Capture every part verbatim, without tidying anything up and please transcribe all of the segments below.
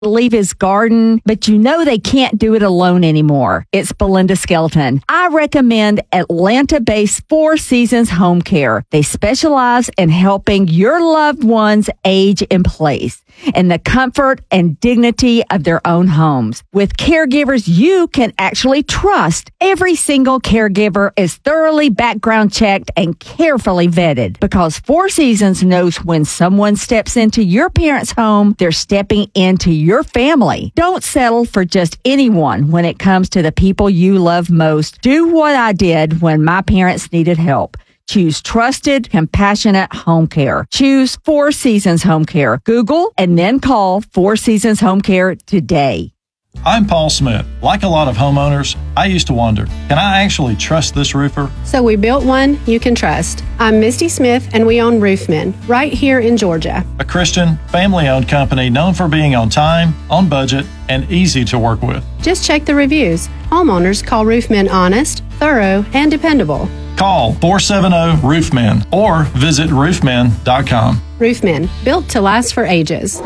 leave his garden, but you know they can't do it alone anymore. It's Belinda Skelton. I recommend Atlanta-based Four Seasons Home Care. They specialize in helping your loved ones age in place in the comfort and dignity of their own homes. With caregivers you can actually trust, every single caregiver is thoroughly background checked and carefully vetted, because Four Seasons knows when someone steps into your parents' home, they're stepping into your family. Don't settle for just anyone when it comes to the people you love most. Do what I did when my parents needed help. Choose trusted, compassionate home care. Choose Four Seasons Home Care. Google and then call Four Seasons Home Care today. I'm Paul Smith. Like a lot of homeowners, I used to wonder, can I actually trust this roofer? So we built one you can trust. I'm Misty Smith, and we own Roofmen right here in Georgia. A Christian, family-owned company known for being on time, on budget, and easy to work with. Just check the reviews. Homeowners call Roofmen honest, thorough, and dependable. Call four seven zero Roofmen or visit roofmen dot com. Roofmen, built to last for ages.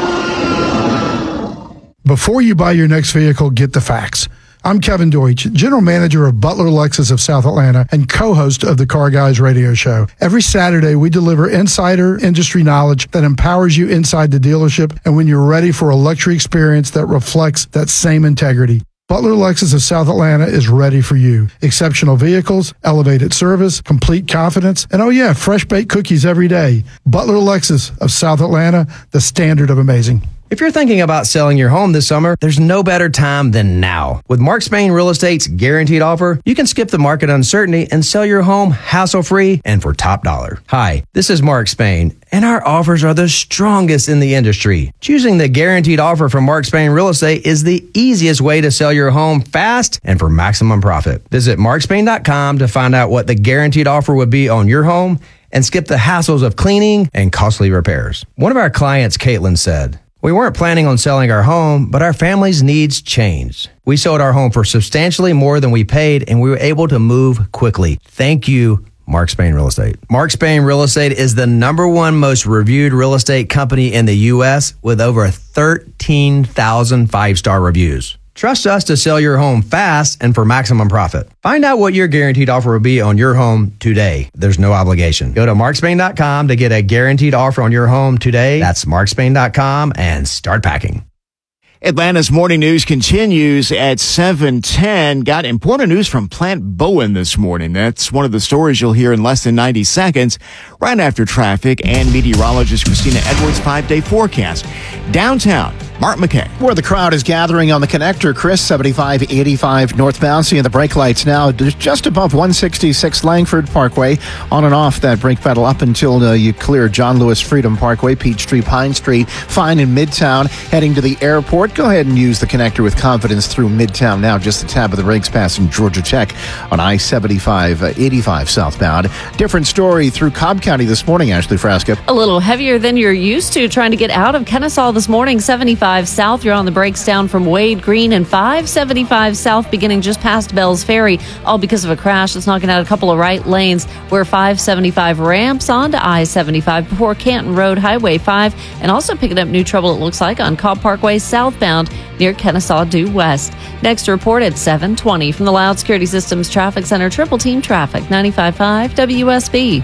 Before you buy your next vehicle, get the facts. I'm Kevin Deutsch, General Manager of Butler Lexus of South Atlanta and co-host of the Car Guys radio show. Every Saturday, we deliver insider industry knowledge that empowers you inside the dealership and when you're ready for a luxury experience that reflects that same integrity. Butler Lexus of South Atlanta is ready for you. Exceptional vehicles, elevated service, complete confidence, and oh yeah, fresh baked cookies every day. Butler Lexus of South Atlanta, the standard of amazing. If you're thinking about selling your home this summer, there's no better time than now. With Mark Spain Real Estate's guaranteed offer, you can skip the market uncertainty and sell your home hassle-free and for top dollar. Hi, this is Mark Spain, and our offers are the strongest in the industry. Choosing the guaranteed offer from Mark Spain Real Estate is the easiest way to sell your home fast and for maximum profit. Visit mark spain dot com to find out what the guaranteed offer would be on your home and skip the hassles of cleaning and costly repairs. One of our clients, Caitlin, said, "We weren't planning on selling our home, but our family's needs changed. We sold our home for substantially more than we paid, and we were able to move quickly. Thank you, Mark Spain Real Estate." Mark Spain Real Estate is the number one most reviewed real estate company in the U S with over thirteen thousand five-star reviews. Trust us to sell your home fast and for maximum profit. Find out what your guaranteed offer will be on your home today. There's no obligation. Go to mark spain dot com to get a guaranteed offer on your home today. That's mark spain dot com and start packing. Atlanta's morning news continues at seven ten. Got important news from Plant Bowen this morning. That's one of the stories you'll hear in less than ninety seconds, right after traffic and meteorologist Christina Edwards' five-day forecast. Downtown, Mark McKay. Where the crowd is gathering on the connector, Chris, seventy-five eighty-five northbound. Seeing the brake lights now just above one sixty-six Langford Parkway. On and off that brake pedal up until uh, you clear John Lewis Freedom Parkway, Peachtree, Pine Street. Fine in Midtown. Heading to the airport. Go ahead and use the connector with confidence through Midtown now. Just the tab of the brakes passing Georgia Tech on I seventy-five eighty-five southbound. Different story through Cobb County this morning, Ashley Frasca. A little heavier than you're used to trying to get out of Kennesaw this morning. seventy-five south, you're on the brakes down from Wade Green, and five seventy-five south beginning just past Bells Ferry, all because of a crash that's knocking out a couple of right lanes where five seventy-five ramps onto I seventy-five before Canton Road Highway five, and also picking up new trouble, it looks like, on Cobb Parkway southbound near Kennesaw due west. Next report at seven twenty from the Loud Security Systems Traffic Center, Triple Team Traffic, ninety-five point five W S B.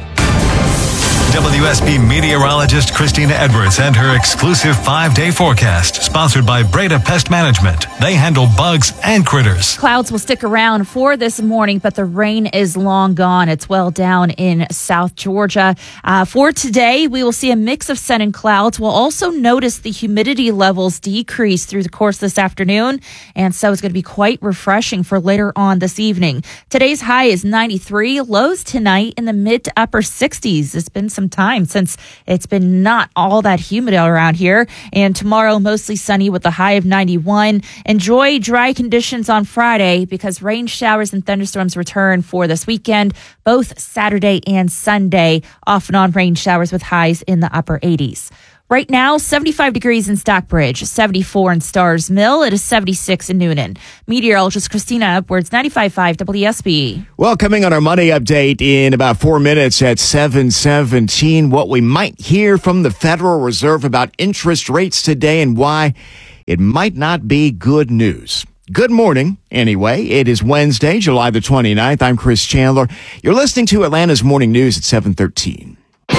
W S B meteorologist Christina Edwards and her exclusive five-day forecast, sponsored by Breda Pest Management. They handle bugs and critters. Clouds will stick around for this morning, but the rain is long gone. It's well down in South Georgia. Uh, for today, we will see a mix of sun and clouds. We'll also notice the humidity levels decrease through the course this afternoon, and so it's going to be quite refreshing for later on this evening. Today's high is ninety-three, lows tonight in the mid to upper sixties. It's been some time since it's been not all that humid around here. And tomorrow, mostly sunny with a high of ninety-one. Enjoy dry conditions on Friday because rain showers and thunderstorms return for this weekend, both Saturday and Sunday. Off and on rain showers with highs in the upper eighties. Right now, seventy-five degrees in Stockbridge, seventy-four in Starrs Mill. It is seventy-six in Noonan. Meteorologist Christina Edwards, ninety-five point five W S B. Well, coming on our money update in about four minutes at seven seventeen, what we might hear from the Federal Reserve about interest rates today and why it might not be good news. Good morning, anyway. It is Wednesday, July the twenty-ninth. I'm Chris Chandler. You're listening to Atlanta's Morning News at seven thirteen.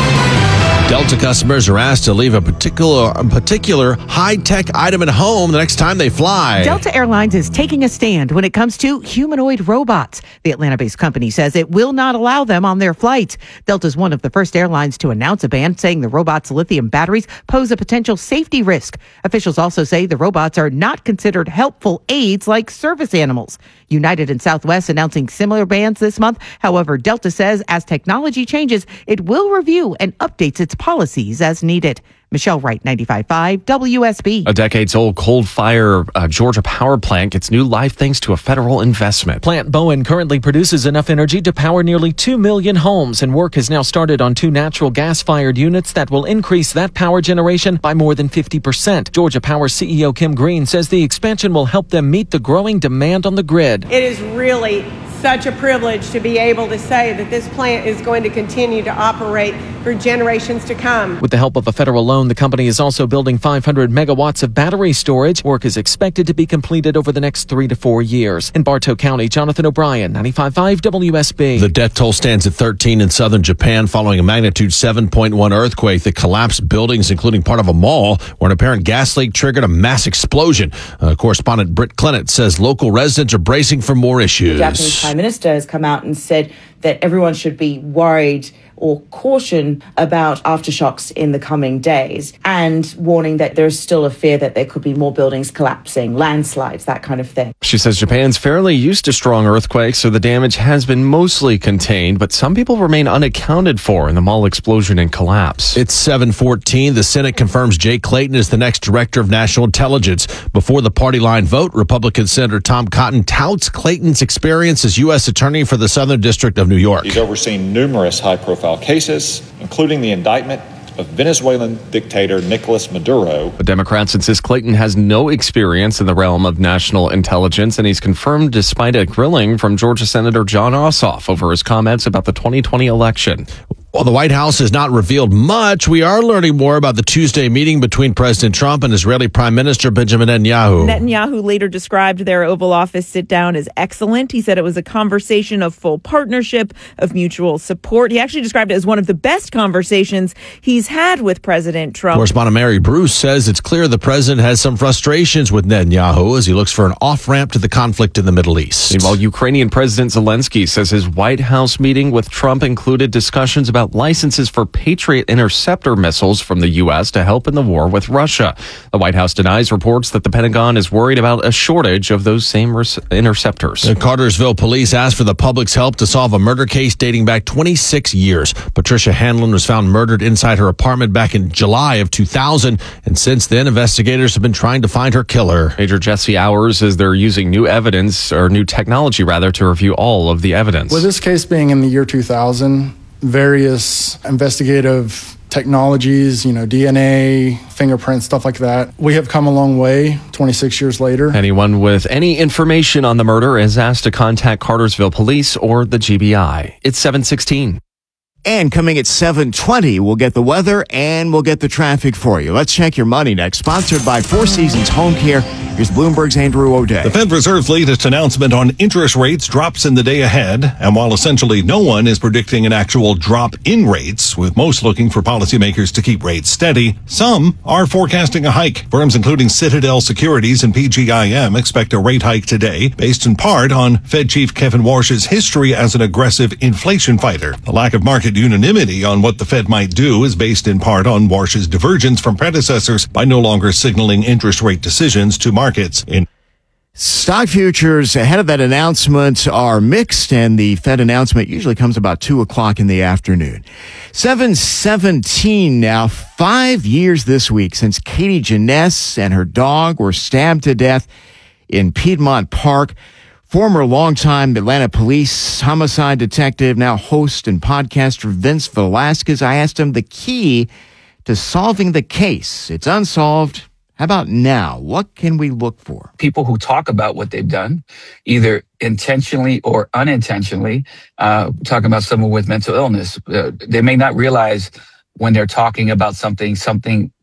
Delta customers are asked to leave a particular a particular high-tech item at home the next time they fly. Delta Airlines is taking a stand when it comes to humanoid robots. The Atlanta-based company says it will not allow them on their flights. Delta is one of the first airlines to announce a ban, saying the robots' lithium batteries pose a potential safety risk. Officials also say the robots are not considered helpful aids like service animals. United and Southwest announcing similar bans this month. However, Delta says as technology changes, it will review and updates its policies as needed. Michelle Wright, ninety-five point five W S B. A decades-old coal-fire uh, Georgia power plant gets new life thanks to a federal investment. Plant Bowen currently produces enough energy to power nearly two million homes, and work has now started on two natural gas-fired units that will increase that power generation by more than fifty percent. Georgia Power C E O Kim Green says the expansion will help them meet the growing demand on the grid. It is really such a privilege to be able to say that this plant is going to continue to operate for generations to come. With the help of a federal loan, the company is also building five hundred megawatts of battery storage. Work is expected to be completed over the next three to four years. In Bartow County, Jonathan O'Brien, ninety-five point five W S B. The death toll stands at thirteen in southern Japan following a magnitude seven point one earthquake that collapsed buildings, including part of a mall, where an apparent gas leak triggered a mass explosion. Uh, correspondent Britt Clennett says local residents are bracing for more issues. The Japanese Prime Minister has come out and said that everyone should be worried or caution about aftershocks in the coming days, and warning that there is still a fear that there could be more buildings collapsing, landslides, that kind of thing. She says Japan's fairly used to strong earthquakes, so the damage has been mostly contained, but some people remain unaccounted for in the mall explosion and collapse. It's seven fourteen. The Senate confirms Jay Clayton is the next Director of National Intelligence. Before the party line vote, Republican Senator Tom Cotton touts Clayton's experience as U S Attorney for the Southern District of New York. He's overseen numerous high-profile cases, including the indictment of Venezuelan dictator Nicolas Maduro. The Democrats insist Clayton has no experience in the realm of national intelligence, and he's confirmed despite a grilling from Georgia Senator Jon Ossoff over his comments about the twenty twenty election. While the White House has not revealed much, we are learning more about the Tuesday meeting between President Trump and Israeli Prime Minister Benjamin Netanyahu. Netanyahu later described their Oval Office sit-down as excellent. He said it was a conversation of full partnership, of mutual support. He actually described it as one of the best conversations he's had with President Trump. Correspondent Mary Bruce says it's clear the president has some frustrations with Netanyahu as he looks for an off-ramp to the conflict in the Middle East. Meanwhile, Ukrainian President Zelensky says his White House meeting with Trump included discussions about licenses for Patriot interceptor missiles from the U S to help in the war with Russia. The White House denies reports that the Pentagon is worried about a shortage of those same res- interceptors. The Cartersville police asked for the public's help to solve a murder case dating back twenty-six years. Patricia Hanlon was found murdered inside her apartment back in July of two thousand, and since then, investigators have been trying to find her killer. Major Jesse Hours says they're using new evidence, or new technology rather, to review all of the evidence. With this case being in the year two thousand, various investigative technologies, you know, D N A, fingerprints, stuff like that. We have come a long way twenty-six years later. Anyone with any information on the murder is asked to contact Cartersville Police or the G B I. It's seven sixteen. And coming at seven twenty, we'll get the weather and we'll get the traffic for you. Let's check your money next. Sponsored by Four Seasons Home Care. Here's Bloomberg's Andrew O'Day. The Fed Reserve's latest announcement on interest rates drops in the day ahead. And while essentially no one is predicting an actual drop in rates, with most looking for policymakers to keep rates steady, some are forecasting a hike. Firms including Citadel Securities and P G I M expect a rate hike today, based in part on Fed Chief Kevin Warsh's history as an aggressive inflation fighter. The lack of market unanimity on what the Fed might do is based in part on Warsh's divergence from predecessors by no longer signaling interest rate decisions to markets. In Stock futures ahead of that announcement are mixed, and the Fed announcement usually comes about two o'clock in the afternoon. seven seventeen now, five years this week since Katie Janess and her dog were stabbed to death in Piedmont Park. Former longtime Atlanta police homicide detective, now host and podcaster Vince Velasquez. I asked him the key to solving the case. It's unsolved. How about now? What can we look for? People who talk about what they've done, either intentionally or unintentionally, uh, talking about someone with mental illness. Uh, they may not realize when they're talking about something, something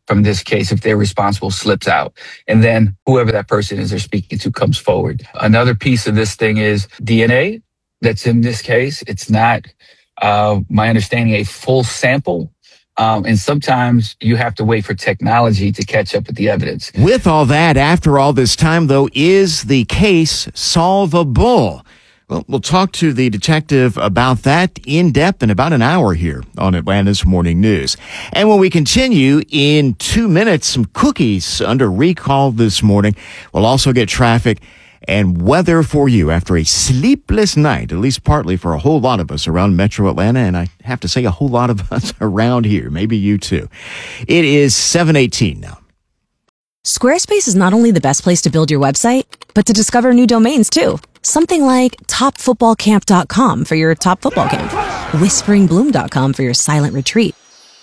from this case if they're responsible slips out. And then whoever that person is they're speaking to comes forward. Another piece of this thing is D N A that's in this case. It's not, uh, my understanding, a full sample. Um, and sometimes you have to wait for technology to catch up with the evidence. With all that, after all this time, though, is the case solvable? Well, we'll talk to the detective about that in depth in about an hour here on Atlanta's Morning News. And when we continue in two minutes, some cookies under recall this morning. We'll also get traffic and weather for you after a sleepless night, at least partly for a whole lot of us around Metro Atlanta, and I have to say a whole lot of us around here, maybe you too. It is seven eighteen now. Squarespace is not only the best place to build your website, but to discover new domains too. Something like top football camp dot com for your top football camp, whispering bloom dot com for your silent retreat,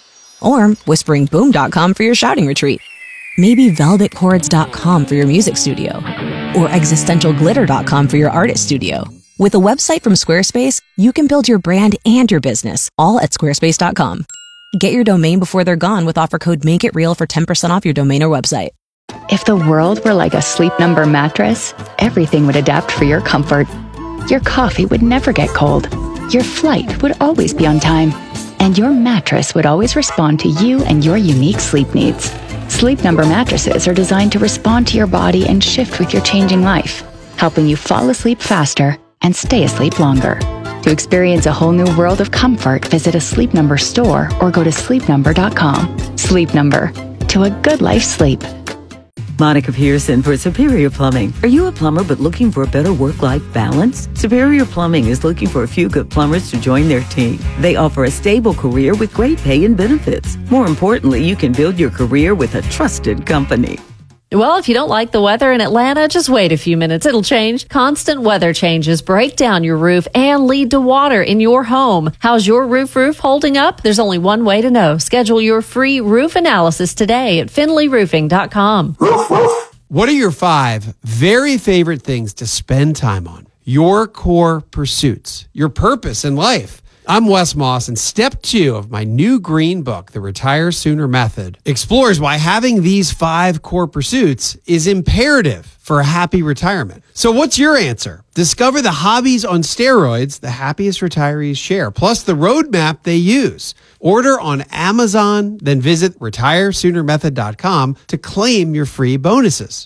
or whispering boom dot com for your shouting retreat. Maybe velvet chords dot com for your music studio, or existential glitter dot com for your artist studio. With a website from Squarespace, you can build your brand and your business, all at squarespace dot com. Get your domain before they're gone with offer code MAKEITREAL for ten percent off your domain or website. If the world were like a Sleep Number mattress, everything would adapt for your comfort. Your coffee would never get cold. Your flight would always be on time. And your mattress would always respond to you and your unique sleep needs. Sleep Number mattresses are designed to respond to your body and shift with your changing life, helping you fall asleep faster and stay asleep longer. To experience a whole new world of comfort, visit a Sleep Number store or go to sleep number dot com. Sleep Number. To a good life sleep. Monica Pearson for Superior Plumbing. Are you a plumber but looking for a better work-life balance? Superior Plumbing is looking for a few good plumbers to join their team. They offer a stable career with great pay and benefits. More importantly, you can build your career with a trusted company. Well, if you don't like the weather in Atlanta, just wait a few minutes. It'll change. Constant weather changes break down your roof and lead to water in your home. How's your roof roof holding up? There's only one way to know. Schedule your free roof analysis today at finley roofing dot com. What are your five very favorite things to spend time on? Your core pursuits, your purpose in life. I'm Wes Moss, and step two of my new green book, The Retire Sooner Method, explores why having these five core pursuits is imperative for a happy retirement. So what's your answer? Discover the hobbies on steroids the happiest retirees share, plus the roadmap they use. Order on Amazon, then visit retire sooner method dot com to claim your free bonuses.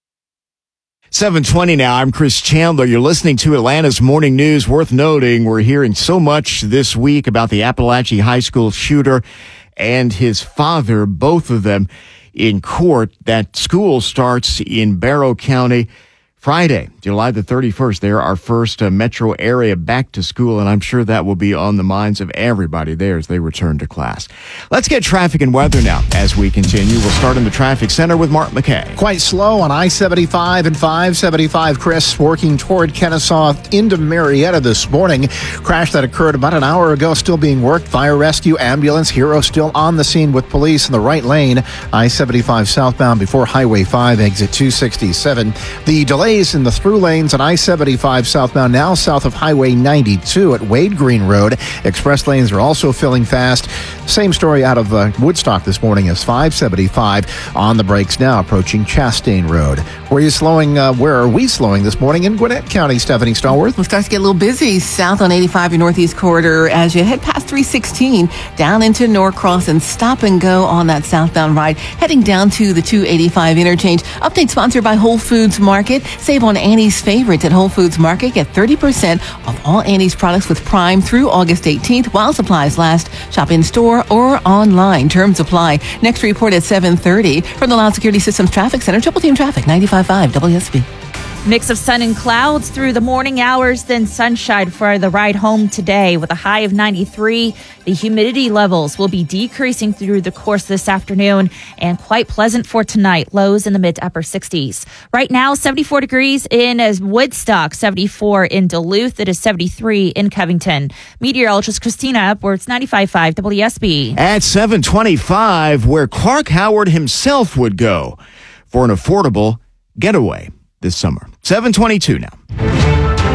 seven twenty now. I'm Chris Chandler. You're listening to Atlanta's Morning News. Worth noting, we're hearing so much this week about the Appalachia High School shooter and his father, both of them in court. That school starts in Barrow County Friday, July the thirty-first. They're our first uh, metro area back to school, and I'm sure that will be on the minds of everybody there as they return to class. Let's get traffic and weather now as we continue. We'll start in the traffic center with Mark McKay. Quite slow on I seventy-five and five seventy-five, Chris, working toward Kennesaw into Marietta this morning. Crash that occurred about an hour ago, still being worked. Fire rescue, ambulance, Hero still on the scene with police in the right lane. I seventy-five southbound before Highway five, exit two sixty-seven. The delay in the through lanes on I seventy-five southbound, now south of Highway ninety-two at Wade Green Road. Express lanes are also filling fast. Same story out of uh, Woodstock this morning as five seventy-five on the brakes now, approaching Chastain Road. Where are you slowing? Uh, where are we slowing this morning in Gwinnett County? Stephanie Stallworth. It starts to get a little busy south on eighty-five, your northeast corridor, as you head past three sixteen down into Norcross and stop and go on that southbound ride, heading down to the two eighty-five interchange. Update sponsored by Whole Foods Market. Save on Annie's favorites at Whole Foods Market. Get thirty percent off all Annie's products with Prime through August eighteenth while supplies last. Shop in store or online. Terms apply. Next report at seven thirty from the Loud Security Systems Traffic Center. Triple Team Traffic, ninety-five point five W S B. Mix of sun and clouds through the morning hours, then sunshine for the ride home today with a high of ninety-three. The humidity levels will be decreasing through the course this afternoon and quite pleasant for tonight. Lows in the mid to upper sixties. Right now, seventy-four degrees in Woodstock, seventy-four in Duluth. It is seventy-three in Covington. Meteorologist Christina Edwards, ninety-five point five W S B. At seven twenty-five, where Clark Howard himself would go for an affordable getaway this summer. seven twenty-two now.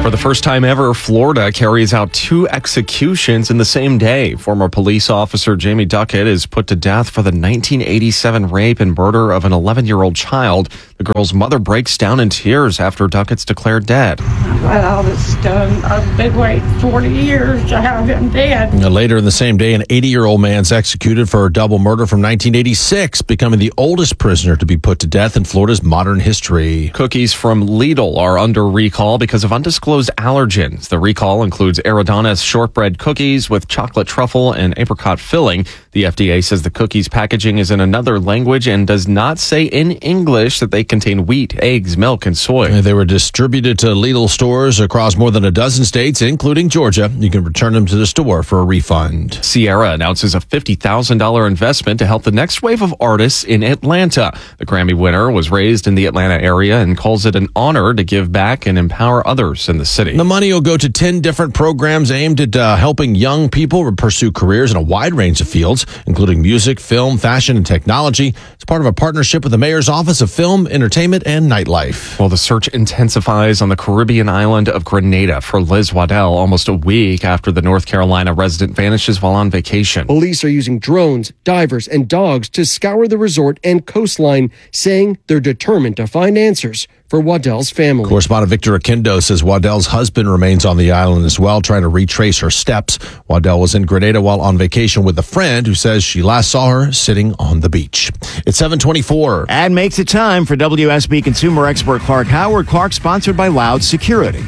For the first time ever, Florida carries out two executions in the same day. Former police officer Jamie Duckett is put to death for the nineteen eighty-seven rape and murder of an eleven-year-old child. The girl's mother breaks down in tears after Duckett's declared dead. But all this done, I've been waiting forty years to have him dead. Now, later in the same day, an eighty-year-old man's executed for a double murder from nineteen eighty-six, becoming the oldest prisoner to be put to death in Florida's modern history. Cookies from Lidl are under recall because of undisclosed allergens. The recall includes Aerodonis shortbread cookies with chocolate truffle and apricot filling. The F D A says the cookies packaging is in another language and does not say in English that they contain wheat, eggs, milk, and soy. They were distributed to Lidl stores across more than a dozen states, including Georgia. You can return them to the store for a refund. Sierra announces a fifty thousand dollars investment to help the next wave of artists in Atlanta. The Grammy winner was raised in the Atlanta area and calls it an honor to give back and empower others in the city. The money will go to ten different programs aimed at uh, helping young people pursue careers in a wide range of fields, including music, film, fashion, and technology. It's part of a partnership with the Mayor's Office of Film, Entertainment, and Nightlife. Well, the search intensifies on the Caribbean island of Grenada for Liz Waddell almost a week after the North Carolina resident vanishes while on vacation. Police are using drones, divers, and dogs to scour the resort and coastline, saying they're determined to find answers for Waddell's family. Correspondent Victor Akindo says Waddell's husband remains on the island as well, trying to retrace her steps. Waddell was in Grenada while on vacation with a friend who says she last saw her sitting on the beach. It's seven twenty-four. And makes it time for W S B consumer expert Clark Howard. Clark, sponsored by Loud Security.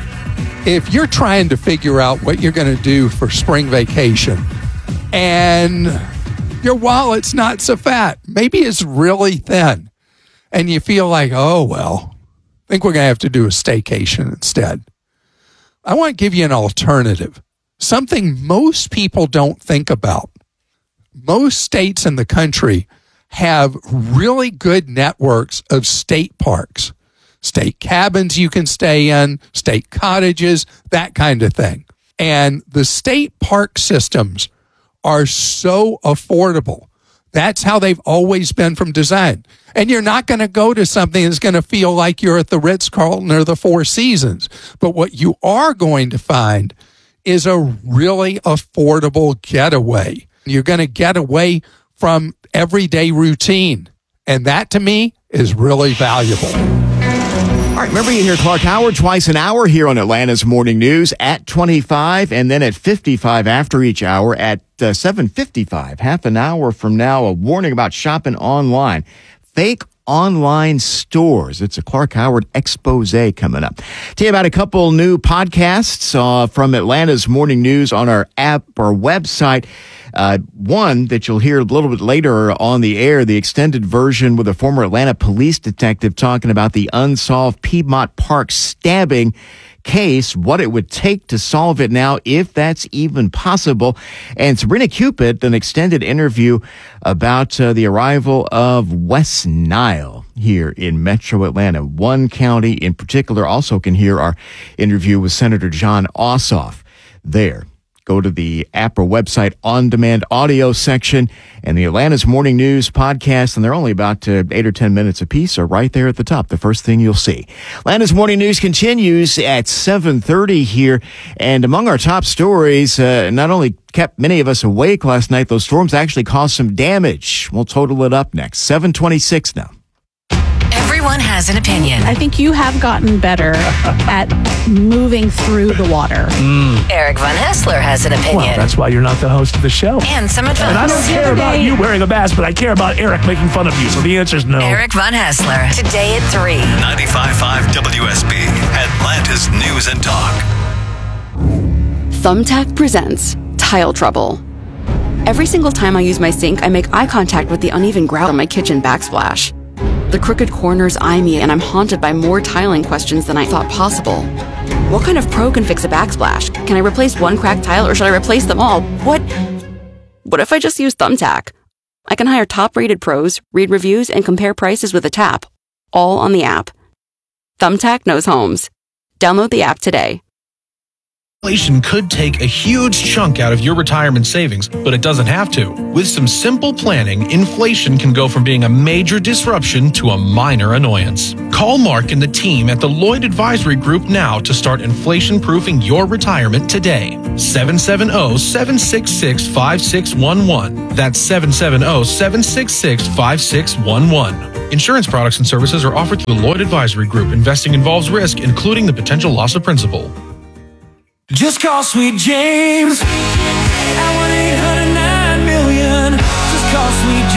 If you're trying to figure out what you're going to do for spring vacation and your wallet's not so fat, maybe it's really thin, and you feel like, oh, well, I think we're going to have to do a staycation instead. I want to give you an alternative, something most people don't think about. Most states in the country have really good networks of state parks, state cabins you can stay in, state cottages, that kind of thing. And the state park systems are so affordable. That's how they've always been from design. And you're not going to go to something that's going to feel like you're at the Ritz-Carlton or the Four Seasons. But what you are going to find is a really affordable getaway. You're going to get away from everyday routine. And that, to me, is really valuable. All right, remember you hear Clark Howard twice an hour here on Atlanta's Morning News at twenty-five and then at fifty-five after each hour at uh, seven fifty-five. Half an hour from now, a warning about shopping online. Fake online stores. It's a Clark Howard expose coming up. Tell you about a couple new podcasts uh, from Atlanta's Morning News on our app or website. Uh, one that you'll hear a little bit later on the air, the extended version with a former Atlanta police detective talking about the unsolved Piedmont Park stabbing case, what it would take to solve it now, if that's even possible. And Sabrina Cupid, an extended interview about uh, the arrival of West Nile here in Metro Atlanta. One county in particular. Also can hear our interview with Senator Jon Ossoff there. Go to the app or website on-demand audio section, and the Atlanta's Morning News podcast, and they're only about uh, eight or ten minutes apiece, are right there at the top, the first thing you'll see. Atlanta's Morning News continues at seven thirty here, and among our top stories, uh, not only kept many of us awake last night, those storms actually caused some damage. We'll total it up next. seven twenty-six now. Everyone has an opinion. I think you have gotten better at moving through the water. Mm. Eric Von Hassler has an opinion. Well, that's why you're not the host of the show. And some advice. And I don't care about you wearing a mask, but I care about Eric making fun of you. So the answer is no. Eric Von Hassler, today at three. ninety-five point five W S B, Atlanta's News and Talk. Thumbtack presents Tile Trouble. Every single time I use my sink, I make eye contact with the uneven grout on my kitchen backsplash. The crooked corners eye me, and I'm haunted by more tiling questions than I thought possible. What kind of pro can fix a backsplash? Can I replace one cracked tile, or should I replace them all? What? What if I just use Thumbtack? I can hire top-rated pros, read reviews, and compare prices with a tap, all on the app. Thumbtack knows homes. Download the app today. Inflation could take a huge chunk out of your retirement savings, but it doesn't have to. With some simple planning, inflation can go from being a major disruption to a minor annoyance. Call Mark and the team at the Lloyd Advisory Group now to start inflation-proofing your retirement today. seven seven zero, seven six six, five six one one. That's seven seven zero, seven six six, five six one one. Insurance products and services are offered through the Lloyd Advisory Group. Investing involves risk, including the potential loss of principal. Just call Sweet James at one eight hundred nine million. Just call Sweet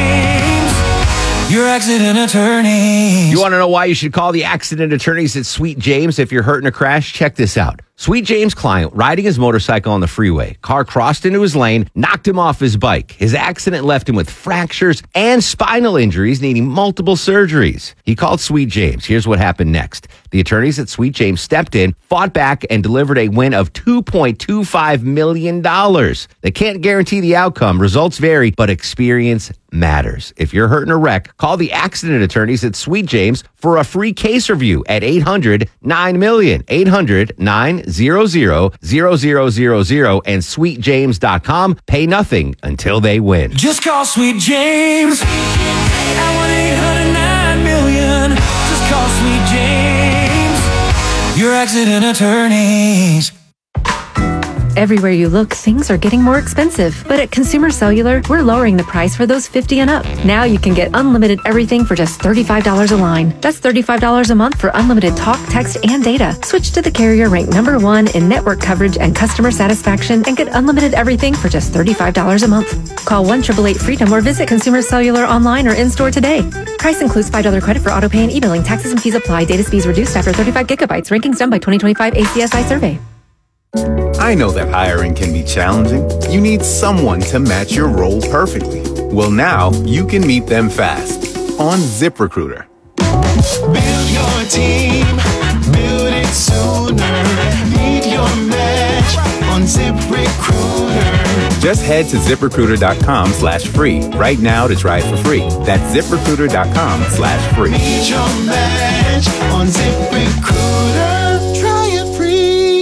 James, your accident attorney. You want to know why you should call the accident attorneys at Sweet James if you're hurt in a crash? Check this out. Sweet James' client, riding his motorcycle on the freeway. Car crossed into his lane, knocked him off his bike. His accident left him with fractures and spinal injuries, needing multiple surgeries. He called Sweet James. Here's what happened next. The attorneys at Sweet James stepped in, fought back, and delivered a win of two point two five million dollars. They can't guarantee the outcome. Results vary, but experience matters. If you're hurt in a wreck, call the accident attorneys at Sweet James for a free case review at eight hundred nine million, eight hundred nine hundred, zero zero zero zero, and sweet james dot com. Pay nothing until they win. Just call Sweet James at one eight hundred nine million. Just call Sweet James, your accident attorneys. Everywhere you look, things are getting more expensive. But at Consumer Cellular, we're lowering the price for those fifty and up. Now you can get unlimited everything for just thirty-five dollars a line. That's thirty-five dollars a month for unlimited talk, text, and data. Switch to the carrier ranked number one in network coverage and customer satisfaction and get unlimited everything for just thirty-five dollars a month. Call one eight eight eight FREEDOM or visit Consumer Cellular online or in-store today. Price includes five dollars credit for auto pay and e-billing. Taxes and fees apply. Data speeds reduced after thirty-five gigabytes. Rankings done by twenty twenty-five A C S I survey. I know that hiring can be challenging. You need someone to match your role perfectly. Well, now you can meet them fast on ZipRecruiter. Build your team, build it sooner. Meet your match on ZipRecruiter. Just head to ZipRecruiter.com slash free right now to try it for free. That's ZipRecruiter.com slash free. Meet your match on ZipRecruiter. Try it free.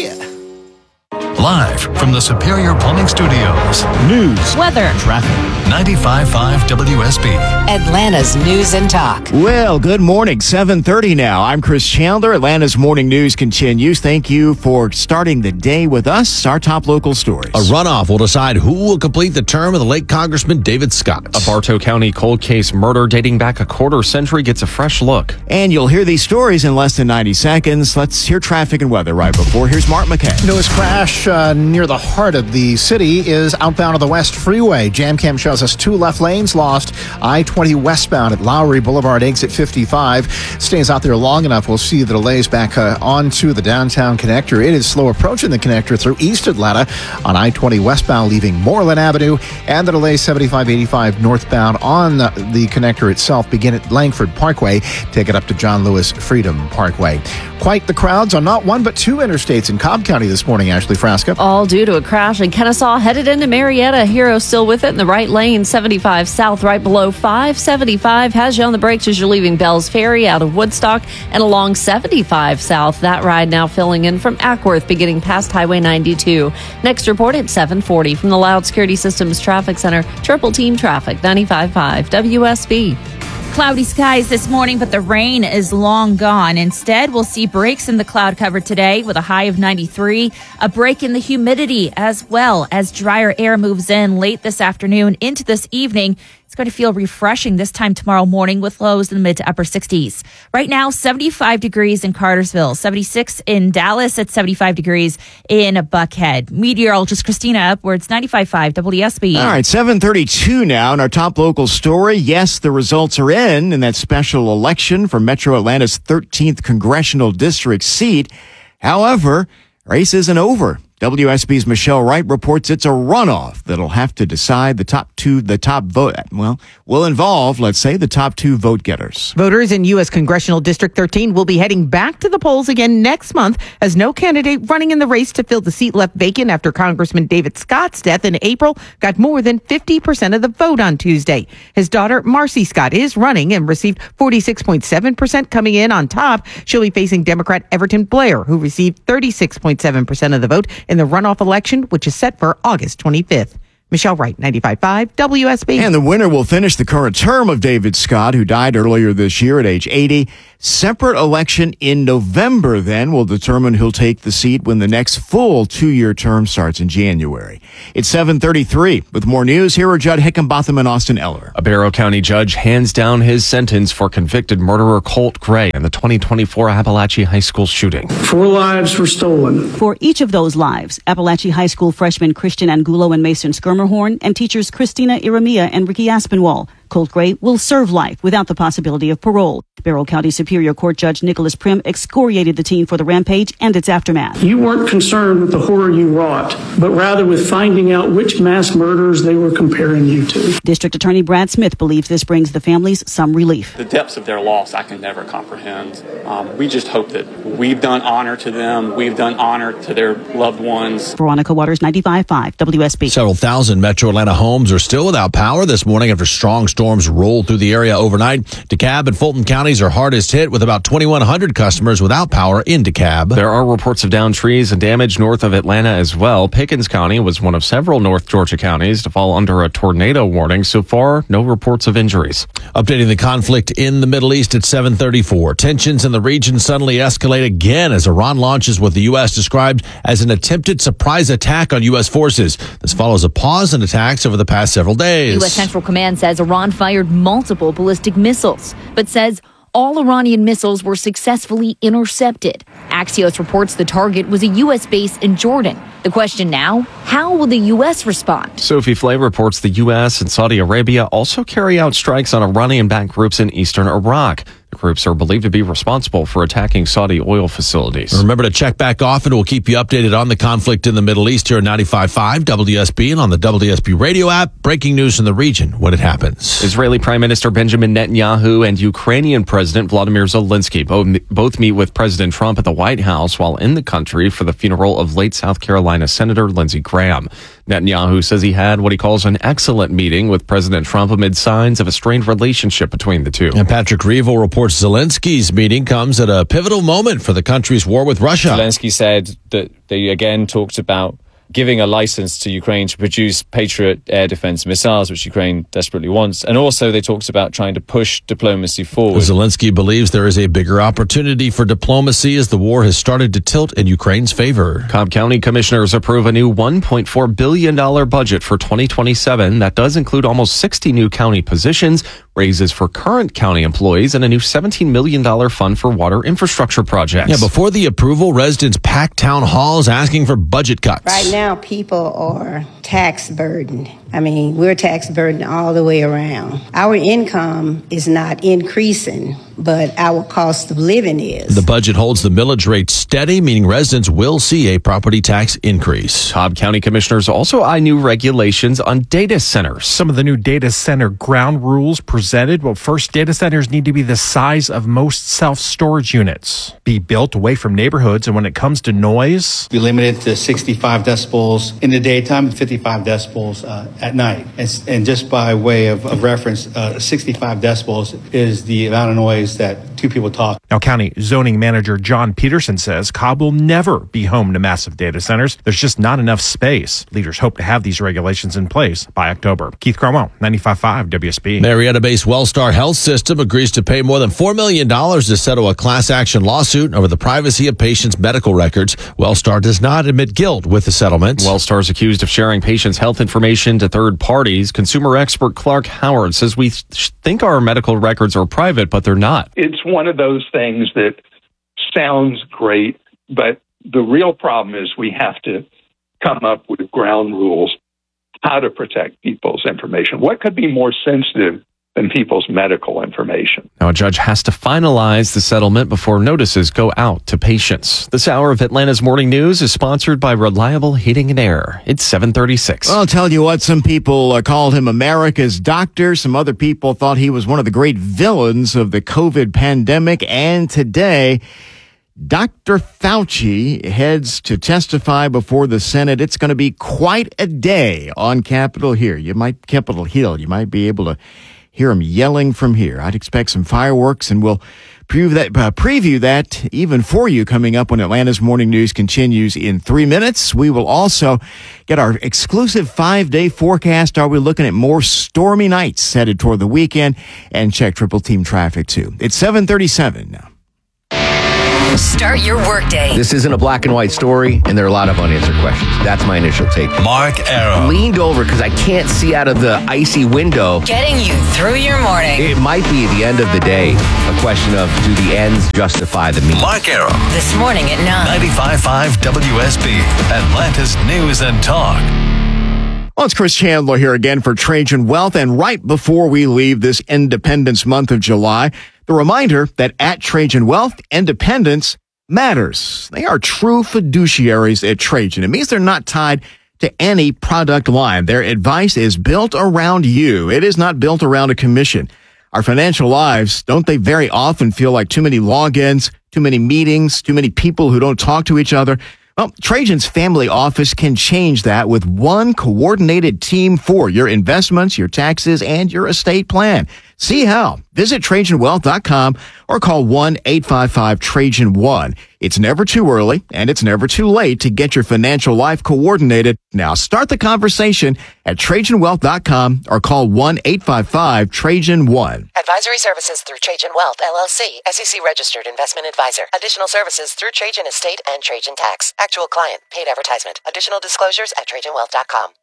Live from the Superior Plumbing Studios. News, weather, traffic. ninety-five point five W S B. Atlanta's News and Talk. Well, good morning. seven thirty now. I'm Chris Chandler. Atlanta's Morning News continues. Thank you for starting the day with us. Our top local stories. A runoff will decide who will complete the term of the late Congressman David Scott. A Bartow County cold case murder dating back a quarter century gets a fresh look. And you'll hear these stories in less than ninety seconds. Let's hear traffic and weather right before. Here's Mark McKay. Newest crash uh, near the heart of the city is outbound of the West Freeway. Jam cam shows us two left lanes lost. I twenty westbound at Lowry Boulevard, exit fifty-five. Stays out there long enough, we'll see the delays back uh, onto the downtown connector. It is slow approaching the connector through East Atlanta on I twenty westbound, leaving Moreland Avenue, and the delays seventy-five eighty-five northbound on the, the connector itself begin at Langford Parkway, take it up to John Lewis Freedom Parkway. Quite the crowds on not one but two interstates in Cobb County this morning, Ashley Frasca. All due to a crash in Kennesaw, headed into Marietta. Hero still with it in the right lane, seventy-five south, right below five seventy-five. Has you on the brakes as you're leaving Bells Ferry out of Woodstock and along seventy-five south. That ride now filling in from Ackworth, beginning past Highway ninety-two. Next report at seven forty from the Loud Security Systems Traffic Center. Triple Team Traffic, ninety-five point five W S B. Cloudy skies this morning, but the rain is long gone. Instead, we'll see breaks in the cloud cover today with a high of ninety-three, a break in the humidity as well as drier air moves in late this afternoon into this evening. It's going to feel refreshing this time tomorrow morning with lows in the mid to upper sixties. Right now, seventy-five degrees in Cartersville, seventy-six in Dallas, at seventy-five degrees in Buckhead. Meteorologist Christina Upwards, ninety-five point five W S B. All right, seven thirty-two now in our top local story. Yes, the results are in in that special election for Metro Atlanta's thirteenth congressional district seat. However, race isn't over. W S B's Michelle Wright reports it's a runoff that'll have to decide the top two, the top vote, well, will involve, let's say, the top two vote getters. Voters in U S Congressional District thirteen will be heading back to the polls again next month as no candidate running in the race to fill the seat left vacant after Congressman David Scott's death in April got more than fifty percent of the vote on Tuesday. His daughter, Marcy Scott, is running and received forty-six point seven percent coming in on top. She'll be facing Democrat Everton Blair, who received thirty-six point seven percent of the vote in the runoff election, which is set for August twenty-fifth. Michelle Wright, ninety-five point five W S B. And the winner will finish the current term of David Scott, who died earlier this year at age eighty. Separate election in November then will determine who'll take the seat when the next full two-year term starts in January. It's seven thirty-three. With more news, here are Judd Hickenbotham and Austin Eller. A Barrow County judge hands down his sentence for convicted murderer Colt Gray in the twenty twenty-four Appalachia High School shooting. Four lives were stolen. For each of those lives, Appalachia High School freshmen Christian Angulo and Mason Skirmerhorn and teachers Christina Iramia and Ricky Aspinwall. Colt Gray will serve life without the possibility of parole. Barrow County Superior Court Judge Nicholas Prim excoriated the teen for the rampage and its aftermath. You weren't concerned with the horror you wrought, but rather with finding out which mass murders they were comparing you to. District Attorney Brad Smith believes this brings the families some relief. The depths of their loss I can never comprehend. Um, we just hope that we've done honor to them, we've done honor to their loved ones. Veronica Waters, ninety-five point five W S B. Several thousand Metro Atlanta homes are still without power this morning after strong storms rolled through the area overnight. DeKalb and Fulton counties are hardest hit with about twenty-one hundred customers without power in DeKalb. There are reports of downed trees and damage north of Atlanta as well. Pickens County was one of several North Georgia counties to fall under a tornado warning. So far, no reports of injuries. Updating the conflict in the Middle East at seven thirty-four. Tensions in the region suddenly escalate again as Iran launches what the U S described as an attempted surprise attack on U S forces. This follows a pause in attacks over the past several days. U S Central Command says Iran fired multiple ballistic missiles, but says all Iranian missiles were successfully intercepted. Axios reports the target was a U S base in Jordan. The question now, how will the U S respond? Sophie Flay reports the U S and Saudi Arabia also carry out strikes on Iranian-backed groups in eastern Iraq. The groups are believed to be responsible for attacking Saudi oil facilities. Remember to check back often. We'll keep you updated on the conflict in the Middle East here at ninety-five point five W S B and on the W S B radio app. Breaking news in the region when it happens. Israeli Prime Minister Benjamin Netanyahu and Ukrainian President Vladimir Zelensky both meet with President Trump at the White House while in the country for the funeral of late South Carolina Senator Lindsey Graham. Netanyahu says he had what he calls an excellent meeting with President Trump amid signs of a strained relationship between the two. And Patrick Reevell reports Zelensky's meeting comes at a pivotal moment for the country's war with Russia. Zelensky said that they again talked about giving a license to Ukraine to produce Patriot air defense missiles, which Ukraine desperately wants. And also they talked about trying to push diplomacy forward. Zelensky believes there is a bigger opportunity for diplomacy as the war has started to tilt in Ukraine's favor. Cobb County commissioners approve a new one point four billion dollars budget for twenty twenty-seven. That does include almost sixty new county positions, raises for current county employees, and a new seventeen million dollars fund for water infrastructure projects. Yeah, before the approval, residents packed town halls asking for budget cuts. Right now, Now people are tax burdened. I mean, we're tax burdened all the way around. Our income is not increasing, but our cost of living is. The budget holds the millage rate steady, meaning residents will see a property tax increase. Cobb County commissioners also eye new regulations on data centers. Some of the new data center ground rules presented. Well, first, data centers need to be the size of most self-storage units, be built away from neighborhoods, and when it comes to noise, we limit it to sixty-five decibels in the daytime and fifty-five decibels uh, at night. And, and just by way of, of reference, uh, sixty-five decibels is the amount of noise that two people talk. Now, County Zoning Manager John Peterson says Cobb will never be home to massive data centers. There's just not enough space. Leaders hope to have these regulations in place by October. Keith Cromwell, ninety-five point five W S B. Marietta-based Wellstar Health System agrees to pay more than four million dollars to settle a class action lawsuit over the privacy of patients' medical records. Wellstar does not admit guilt with the settlement. Wellstar is accused of sharing patients' health information to third parties. Consumer expert Clark Howard says we th- think our medical records are private, but they're not. It's one of those things that sounds great, but the real problem is we have to come up with ground rules how to protect people's information. What could be more sensitive than people's medical information. Now, a judge has to finalize the settlement before notices go out to patients. This hour of Atlanta's Morning News is sponsored by Reliable Heating and Air. It's seven thirty-six. Well, I'll tell you what, some people uh, called him America's doctor. Some other people thought he was one of the great villains of the COVID pandemic. And today, Doctor Fauci heads to testify before the Senate. It's going to be quite a day on Capitol Hill. You might Capitol Hill. You might be able to hear him yelling from here. I'd expect some fireworks, and we'll preview that, uh, preview that even for you coming up when Atlanta's Morning News continues in three minutes. We will also get our exclusive five-day forecast. Are we looking at more stormy nights headed toward the weekend? And check triple team traffic, too. It's seven thirty-seven now. Start your workday. This isn't a black and white story, and there are a lot of unanswered questions. That's my initial take. Mark Arrow. Leaned over because I can't see out of the icy window. Getting you through your morning. It might be at the end of the day a question of, do the ends justify the means? Mark Arrow. This morning at nine. ninety-five point five W S B, Atlanta's News and Talk. Well, it's Chris Chandler here again for Trajan Wealth. And right before we leave this Independence month of July, the reminder that at Trajan Wealth, independence matters. They are true fiduciaries at Trajan. It means they're not tied to any product line. Their advice is built around you. It is not built around a commission. Our financial lives, don't they very often feel like too many logins, too many meetings, too many people who don't talk to each other? Well, Trajan's family office can change that with one coordinated team for your investments, your taxes, and your estate plan. See how. Visit Trajan Wealth dot com or call one eight five five Trajan one. It's never too early and it's never too late to get your financial life coordinated. Now start the conversation at Trajan Wealth dot com or call one eight five five Trajan one. Advisory services through Trajan Wealth, L L C, S E C registered investment advisor. Additional services through Trajan Estate and Trajan Tax. Actual client, paid advertisement. Additional disclosures at Trajan Wealth dot com.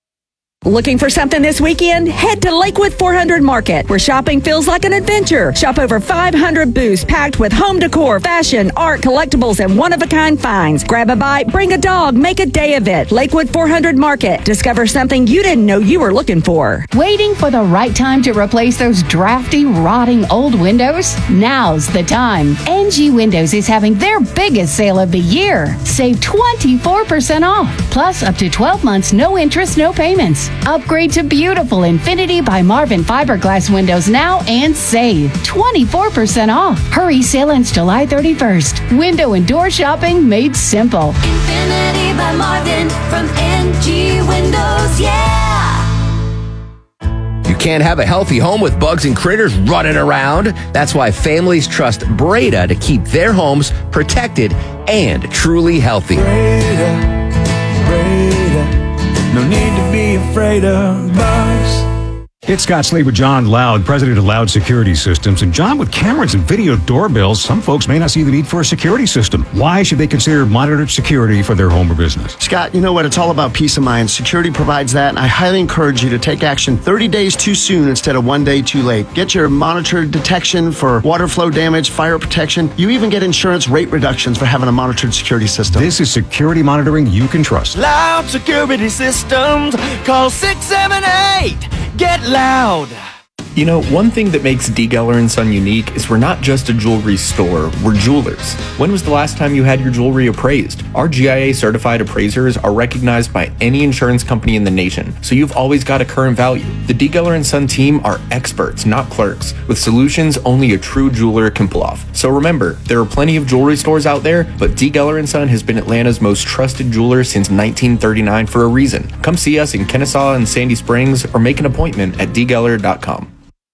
Looking for something this weekend? Head to Lakewood four hundred Market, where shopping feels like an adventure. Shop over five hundred booths packed with home decor, fashion, art, collectibles, and one-of-a-kind finds. Grab a bite, bring a dog, make a day of it. Lakewood four hundred Market. Discover something you didn't know you were looking for. Waiting for the right time to replace those drafty, rotting old windows? Now's the time. N G Windows is having their biggest sale of the year. Save twenty-four percent off, plus up to twelve months, no interest, no payments. Upgrade to beautiful Infinity by Marvin fiberglass windows now and save twenty-four percent off. Hurry, sale ends July thirty-first. Window and door shopping made simple. Infinity by Marvin from N G Windows, yeah! You can't have a healthy home with bugs and critters running around. That's why families trust Breda to keep their homes protected and truly healthy. Breda, Breda. No need to be afraid of bugs. It's Scott Sleep with John Loud, president of Loud Security Systems. And John, with cameras and video doorbells, some folks may not see the need for a security system. Why should they consider monitored security for their home or business? Scott, you know what? It's all about peace of mind. Security provides that, and I highly encourage you to take action thirty days too soon instead of one day too late. Get your monitored detection for water flow damage, fire protection. You even get insurance rate reductions for having a monitored security system. This is security monitoring you can trust. Loud Security Systems. Call six seven eight. Get loud. You know, one thing that makes D. Geller and Son unique is we're not just a jewelry store, we're jewelers. When was the last time you had your jewelry appraised? Our G I A certified appraisers are recognized by any insurance company in the nation, so you've always got a current value. The D. Geller and Son team are experts, not clerks, with solutions only a true jeweler can pull off. So remember, there are plenty of jewelry stores out there, but D. Geller and Son has been Atlanta's most trusted jeweler since nineteen thirty-nine for a reason. Come see us in Kennesaw and Sandy Springs or make an appointment at D geller dot com.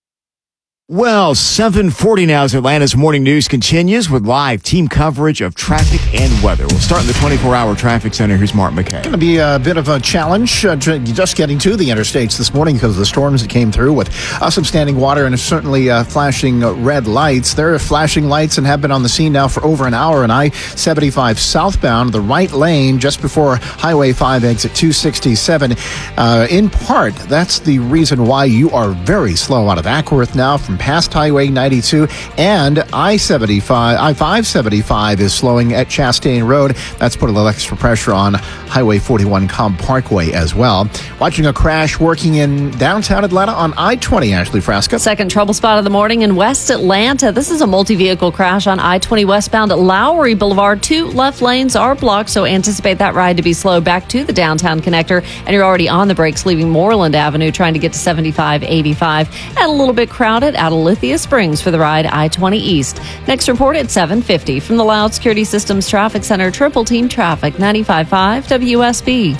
Well, seven forty now as Atlanta's Morning News continues with live team coverage of traffic and weather. We'll start in the twenty-four hour traffic center. Here's Mark McKay. Going to be a bit of a challenge uh, just getting to the interstates this morning because of the storms that came through with uh, some standing water and certainly uh, flashing uh, red lights. There are flashing lights and have been on the scene now for over an hour. And I seventy-five southbound, the right lane just before Highway five exit two sixty-seven. Uh, in part, that's the reason why you are very slow out of Ackworth now from from past Highway ninety-two, and I seventy-five, I five seventy-five is slowing at Chastain Road. That's putting a little extra pressure on Highway forty-one Cobb Parkway as well. Watching a crash working in downtown Atlanta on I twenty, Ashley Frasca. Second trouble spot of the morning in West Atlanta. This is a multi-vehicle crash on I twenty westbound at Lowry Boulevard. Two left lanes are blocked, so anticipate that ride to be slow back to the downtown connector. And you're already on the brakes leaving Moreland Avenue trying to get to seventy-five eighty-five. And a little bit crowded out of Lithia Springs for the ride I twenty East. Next report at seven fifty from the Loud Security Systems Traffic Center. Triple Team Traffic, ninety-five point five W S B.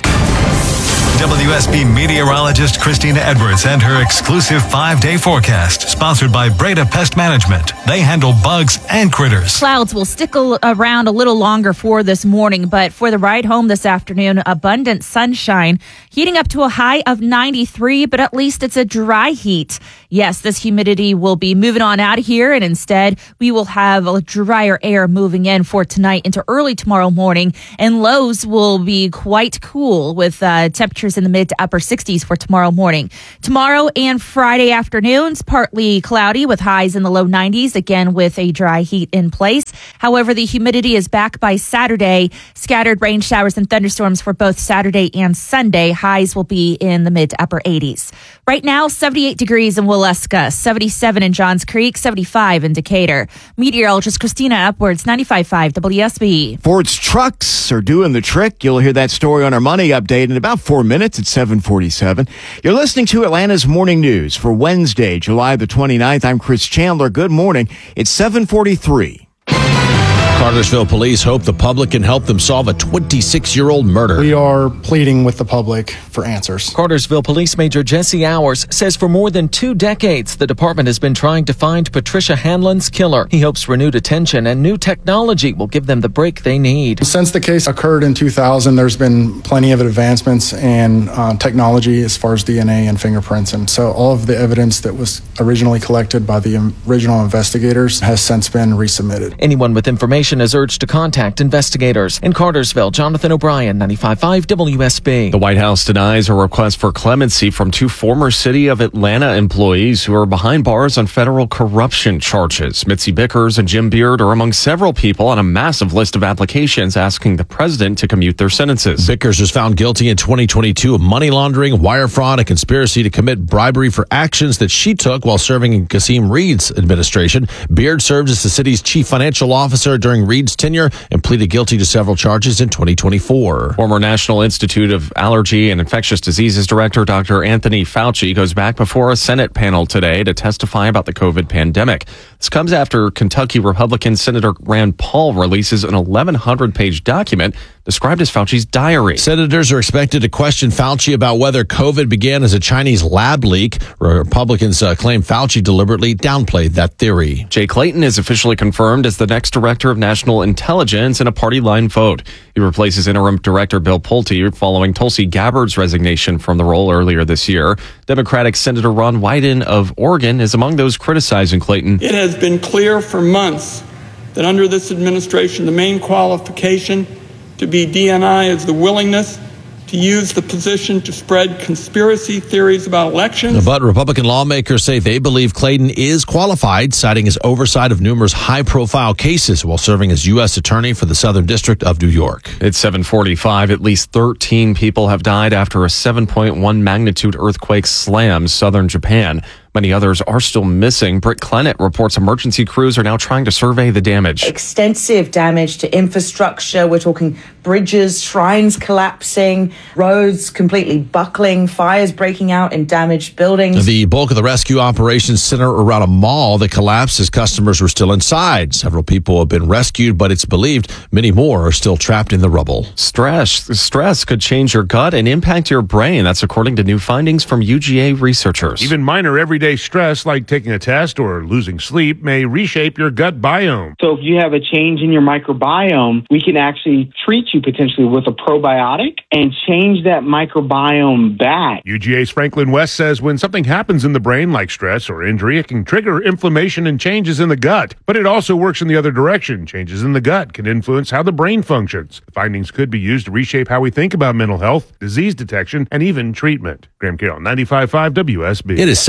W S B meteorologist Christina Edwards and her exclusive five-day forecast, sponsored by Breda Pest Management. They handle bugs and critters. Clouds will stick a- around a little longer for this morning, but for the ride home this afternoon, abundant sunshine, heating up to a high of ninety-three, but at least it's a dry heat. Yes, this humidity will be moving on out of here, and instead we will have a drier air moving in for tonight into early tomorrow morning, and lows will be quite cool with uh, temperatures in the mid to upper sixties for tomorrow morning. Tomorrow and Friday afternoons, partly cloudy with highs in the low nineties, again with a dry heat in place. However, the humidity is back by Saturday. Scattered rain showers and thunderstorms for both Saturday and Sunday. Highs will be in the mid to upper eighties. Right now, seventy-eight degrees in Waleska, seventy-seven in Johns Creek, seventy-five in Decatur. Meteorologist Christina Upwards, ninety-five point five W S B. Ford's trucks are doing the trick. You'll hear that story on our Money Update in about four minutes at seven forty-seven. You're listening to Atlanta's Morning News for Wednesday, July the twenty-ninth. I'm Chris Chandler. Good morning. It's seven forty-three. Cartersville police hope the public can help them solve a twenty-six-year-old murder. We are pleading with the public for answers. Cartersville Police Major Jesse Hours says for more than two decades, the department has been trying to find Patricia Hanlon's killer. He hopes renewed attention and new technology will give them the break they need. Since the case occurred in two thousand, there's been plenty of advancements in uh, technology as far as D N A and fingerprints. And so all of the evidence that was originally collected by the original investigators has since been resubmitted. Anyone with information is urged to contact investigators. In Cartersville, Jonathan O'Brien, ninety-five point five W S B. The White House denies a request for clemency from two former City of Atlanta employees who are behind bars on federal corruption charges. Mitzi Bickers and Jim Beard are among several people on a massive list of applications asking the president to commute their sentences. Bickers was found guilty in twenty twenty-two of money laundering, wire fraud, and conspiracy to commit bribery for actions that she took while serving in Kasim Reed's administration. Beard served as the city's chief financial officer during Reed's tenure and pleaded guilty to several charges in twenty twenty-four. Former National Institute of Allergy and Infectious Diseases Director Doctor Anthony Fauci goes back before a Senate panel today to testify about the COVID pandemic. This comes after Kentucky Republican Senator Rand Paul releases an eleven hundred page document described as Fauci's diary. Senators are expected to question Fauci about whether COVID began as a Chinese lab leak. Republicans uh, claim Fauci deliberately downplayed that theory. Jay Clayton is officially confirmed as the next director of national intelligence in a party-line vote. He replaces interim director Bill Pulte following Tulsi Gabbard's resignation from the role earlier this year. Democratic Senator Ron Wyden of Oregon is among those criticizing Clayton. It has been clear for months that under this administration, the main qualification to be D N I is the willingness to use the position to spread conspiracy theories about elections. But Republican lawmakers say they believe Clayton is qualified, citing his oversight of numerous high-profile cases while serving as U S attorney for the Southern District of New York. It's seven forty-five. At least thirteen people have died after a seven point one magnitude earthquake slams southern Japan. Many others are still missing. Britt Clennett reports emergency crews are now trying to survey the damage. Extensive damage to infrastructure. We're talking bridges, shrines collapsing, roads completely buckling, fires breaking out in damaged buildings. The bulk of the rescue operations center around a mall that collapsed as customers were still inside. Several people have been rescued, but it's believed many more are still trapped in the rubble. Stress, stress could change your gut and impact your brain. That's according to new findings from U G A researchers. Even minor everyday stress like taking a test or losing sleep may reshape your gut biome. So if you have a change in your microbiome, we can actually treat you potentially with a probiotic and change that microbiome back. U G A's Franklin West says when something happens in the brain like stress or injury, it can trigger inflammation and changes in the gut. But it also works in the other direction. Changes in the gut can influence how the brain functions. The findings could be used to reshape how we think about mental health, disease detection, and even treatment. Graham Carroll, ninety-five point five W S B. It is seven forty.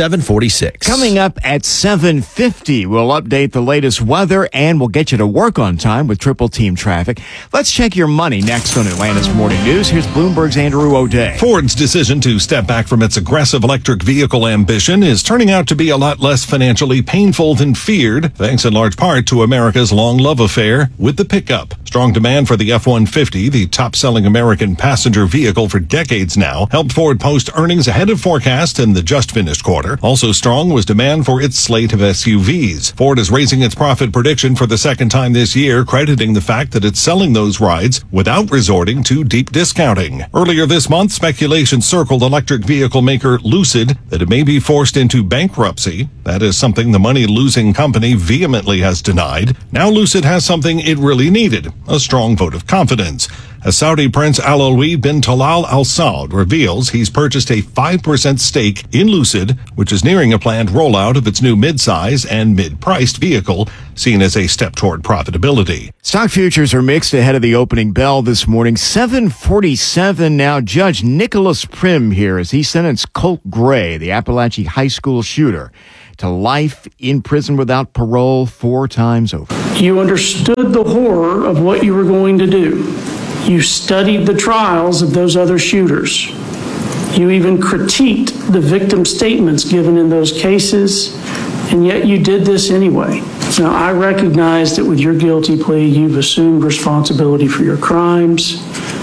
forty-six. Coming up at seven fifty, we'll update the latest weather and we'll get you to work on time with Triple Team Traffic. Let's check your money next on Atlanta's Morning News. Here's Bloomberg's Andrew O'Day. Ford's decision to step back from its aggressive electric vehicle ambition is turning out to be a lot less financially painful than feared, thanks in large part to America's long love affair with the pickup. Strong demand for the F one fifty, the top-selling American passenger vehicle for decades now, helped Ford post earnings ahead of forecast in the just-finished quarter. Also strong was demand for its slate of S U Vs. Ford is raising its profit prediction for the second time this year, crediting the fact that it's selling those rides without resorting to deep discounting. Earlier this month, speculation circled electric vehicle maker Lucid that it may be forced into bankruptcy. That is something the money-losing company vehemently has denied. Now Lucid has something it really needed, a strong vote of confidence. As Saudi Prince Alawi bin Talal Al Saud reveals he's purchased a five percent stake in Lucid, which is nearing a planned rollout of its new mid-size and mid-priced vehicle, seen as a step toward profitability. Stock futures are mixed ahead of the opening bell this morning. seven forty-seven now. Judge Nicholas Prim here as he sentenced Colt Gray, the Appalachian high school shooter, to life in prison without parole four times over. You understood the horror of what you were going to do. You studied the trials of those other shooters. You even critiqued the victim statements given in those cases, and yet you did this anyway. Now, I recognize that with your guilty plea, you've assumed responsibility for your crimes.